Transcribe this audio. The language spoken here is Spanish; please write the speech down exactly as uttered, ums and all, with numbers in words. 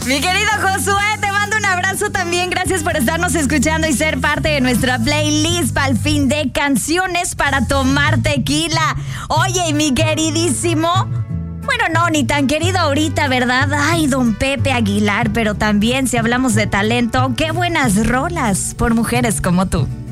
Mi querido Josué, te mando un abrazo también. Gracias por estarnos escuchando y ser parte de nuestra playlist para el fin de canciones para tomar tequila. Oye, mi queridísimo... Bueno, no, ni tan querido ahorita, ¿verdad? Ay, don Pepe Aguilar, pero también si hablamos de talento, qué buenas rolas por mujeres como tú.